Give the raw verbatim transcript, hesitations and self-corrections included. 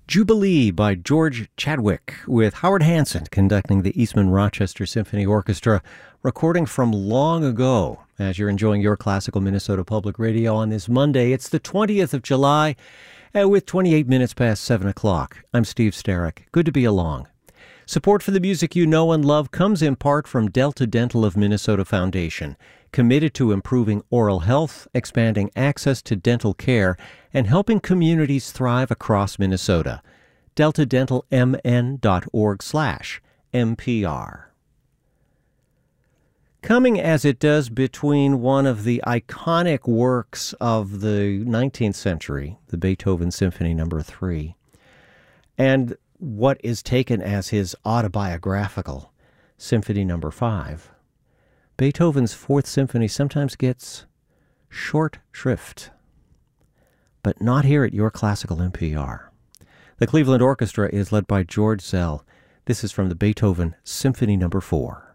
Jubilee by George Chadwick, with Howard Hanson conducting the Eastman Rochester Symphony Orchestra, recording from long ago. As you're enjoying your classical Minnesota Public Radio on this Monday, it's the twentieth of July, uh, with twenty-eight minutes past seven o'clock. I'm Steve Starrick. Good to be along. Support for the music you know and love comes in part from Delta Dental of Minnesota Foundation, committed to improving oral health, expanding access to dental care, and helping communities thrive across Minnesota. delta dental m n dot org slash M P R. Coming as it does between one of the iconic works of the nineteenth century, the Beethoven Symphony Number three, and what is taken as his autobiographical Symphony Number five, Beethoven's Fourth Symphony sometimes gets short shrift, but not here at your classical N P R. The Cleveland Orchestra is led by George Szell. This is from the Beethoven Symphony Number four.